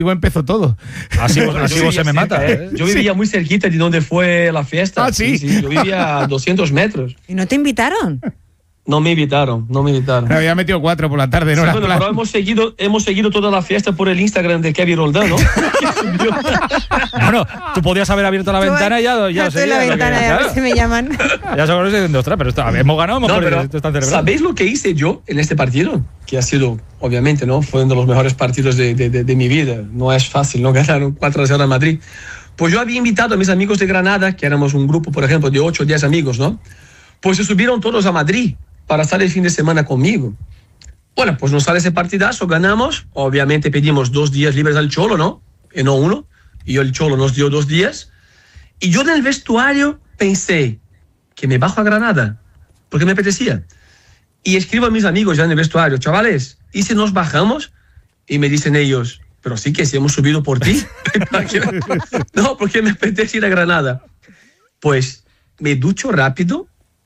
empezó todo. Así vos se me mata. Yo vivía muy cerquita de donde fue la fiesta. Ah, ¿sí? Yo vivía a 200 metros. ¿Y no te invitaron? No me invitaron. Me había metido 4 por la tarde, ¿no? Sí, bueno, pero hemos seguido toda la fiesta por el Instagram de Kevin Roldán, ¿no? Bueno, tú podías haber abierto la ventana y ya lo estoy en la ventana y a ver si me llaman. Ya se conoce diciendo, ostras, pero hemos ganado, No, pero ¿sabéis lo que hice yo en este partido? Que ha sido, obviamente, ¿no? Fue uno de los mejores partidos de mi vida. No es fácil, ¿no? Ganaron 4-0 a Madrid. Pues yo había invitado a mis amigos de Granada, que éramos un grupo, por ejemplo, de 8 o 10 amigos, ¿no? Pues se subieron todos a Madrid para estar el fin de semana conmigo. Bueno, pues nos sale ese partidazo, ganamos. Obviamente pedimos 2 días libres al Cholo, ¿no? Y no 1. Y el Cholo nos dio 2 días. Y yo en el vestuario pensé que me bajo a Granada, porque me apetecía. Y escribo a mis amigos ya en el vestuario, chavales, ¿y si nos bajamos? Y me dicen ellos, pero sí que si hemos subido por ti. No, porque me apetece ir a Granada. Pues me ducho rápido,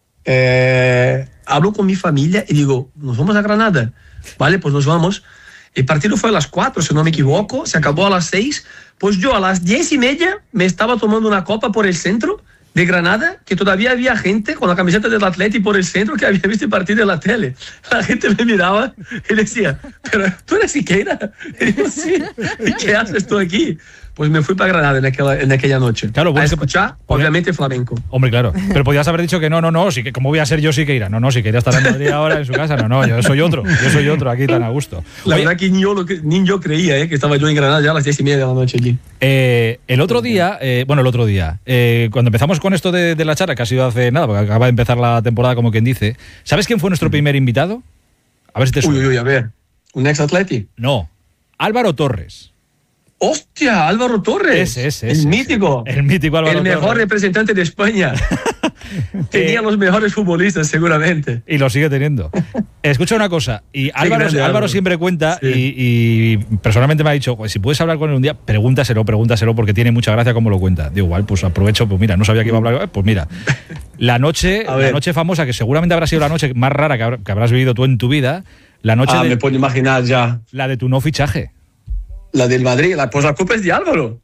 hablo con mi familia y digo, nos vamos a Granada. Vale, pues nos vamos. El partido fue a las 4, si no me equivoco, se acabó a las 6. Pues yo a las 10:30 me estaba tomando una copa por el centro de Granada, que todavía había gente con la camiseta del Atleti por el centro que había visto el partido en la tele. La gente me miraba y decía, pero tú eres Siqueira. Y digo, sí, ¿y qué haces tú aquí? Pues me fui para Granada en aquella noche. Claro, a escuchar, obviamente, flamenco. Hombre, claro. Pero podías haber dicho que no, sí, que ¿cómo voy a ser yo Siqueira? No, Siqueira estar en Madrid ahora en su casa. No, yo soy otro aquí tan a gusto. La verdad que ni yo creía que estaba yo en Granada ya a las 10:30 de la noche allí. El otro día, cuando empezamos con esto de la charla, que ha sido hace nada, porque acaba de empezar la temporada, como quien dice, ¿sabes quién fue nuestro primer invitado? A ver si te suena. Uy, a ver. ¿Un ex-atleti? No. Álvaro Torres. ¡Hostia! Álvaro Torres. El mítico. El mítico Álvaro Torres. El mejor representante de España. Tenía los mejores futbolistas, seguramente. Y lo sigue teniendo. Escucha una cosa. Y Álvaro siempre cuenta, sí. y personalmente me ha dicho, pues, si puedes hablar con él un día, pregúntaselo, porque tiene mucha gracia como lo cuenta. Digo, igual, pues aprovecho, pues mira, no sabía que iba a hablar. Pues mira, la noche famosa, que seguramente habrá sido la noche más rara que habrás vivido tú en tu vida, la noche me puedo imaginar ya. La de tu no fichaje. La del Madrid, pues la culpa es de Álvaro.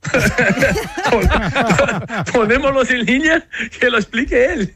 Ponémoslo en línea, que lo explique él.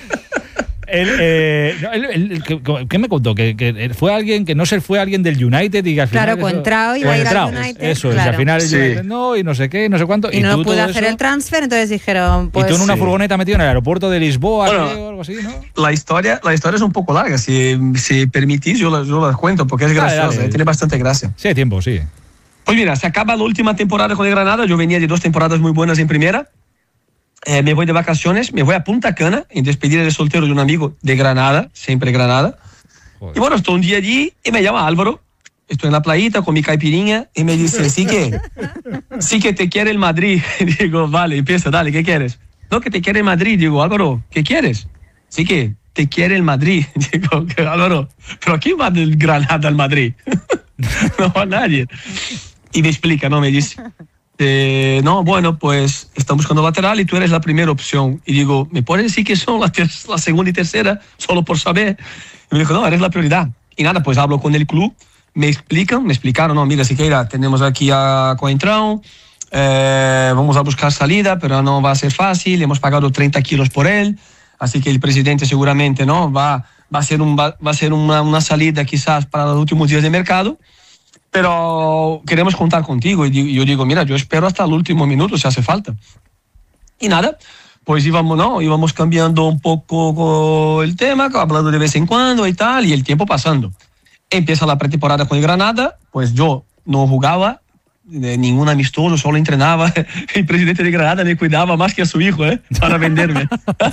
¿Qué me contó? Que fue alguien que no se fue alguien del United y que al final. Claro, Contrao iba a ir al United. Eso, claro. Y al final el United no, y no sé qué, no sé cuánto. Y no pudo hacer el transfer, entonces dijeron. Pues, y tú en una furgoneta metido en el aeropuerto de Lisboa, bueno, o algo así, ¿no? La historia es un poco larga. Si permitís, yo la cuento, porque es graciosa, dale. Tiene bastante gracia. Sí, hay tiempo, sí. Pues mira, se acaba la última temporada con el Granada. Yo venía de 2 temporadas muy buenas en primera. Me voy de vacaciones, me voy a Punta Cana en despedida de soltero de un amigo de Granada, siempre Granada. Joder. Y bueno, estoy un día allí y me llama Álvaro. Estoy en la playita con mi caipirinha y me dice, sí que te quiere el Madrid. Digo, vale, empieza, dale, ¿qué quieres? No, que te quiere el Madrid. Digo, Álvaro, ¿qué quieres? Sí que te quiere el Madrid. Digo, Álvaro, ¿pero quién va del Granada al Madrid? No va nadie. Y me explica, ¿no? Me dice, no, bueno, pues están buscando lateral y tú eres la primera opción. Y digo, ¿me puedes decir que son la segunda y tercera? Solo por saber. Y me dijo, no, eres la prioridad. Y nada, pues hablo con el club, me explicaron, no, mira, Siqueira, tenemos aquí a Coentrão, vamos a buscar salida, pero no va a ser fácil, hemos pagado 30 kilos por él, así que el presidente seguramente no va a ser una salida quizás para los últimos días de mercado. Pero queremos contar contigo. Y yo digo, mira, yo espero hasta el último minuto si hace falta. Y nada, pues íbamos cambiando un poco el tema, hablando de vez en cuando y tal, y el tiempo pasando. Empieza la pretemporada con el Granada, pues yo no jugaba ningún amistoso, solo entrenaba. El presidente de Granada me cuidaba más que a su hijo, para venderme.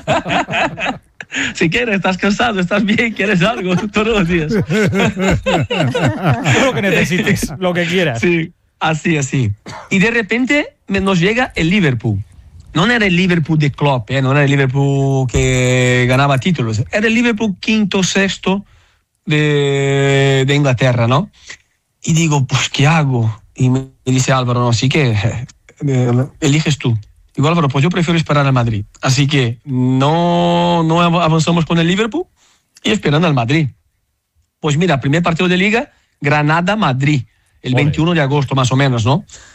Si quieres, estás cansado, estás bien, quieres algo todos los días. Lo que necesites, lo que quieras. Sí, así. Y de repente nos llega el Liverpool. No era el Liverpool de Klopp, no era el Liverpool que ganaba títulos. Era el Liverpool quinto, sexto de Inglaterra, ¿no? Y digo, pues, ¿qué hago? Y me dice Álvaro, no, así que eliges tú. Digo, Álvaro, pues yo prefiero esperar al Madrid. Así que no avanzamos con el Liverpool y esperando al Madrid. Pues mira, primer partido de Liga, Granada-Madrid, el 21 de agosto más o menos, ¿no?